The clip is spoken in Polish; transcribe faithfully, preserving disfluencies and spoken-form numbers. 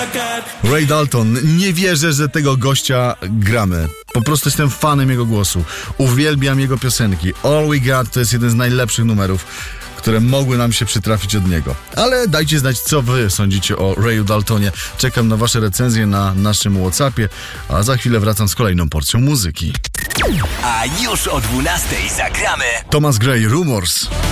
Ray Dalton, nie wierzę, że tego gościa gramy. Po prostu jestem fanem jego głosu. Uwielbiam jego piosenki. All We Got to jest jeden z najlepszych numerów, które mogły nam się przytrafić od niego. Ale dajcie znać, co wy sądzicie o Rayu Daltonie. Czekam na wasze recenzje na naszym WhatsAppie, a za chwilę wracam z kolejną porcją muzyki. A już o dwunastej zagramy Thomas Gray, Rumors.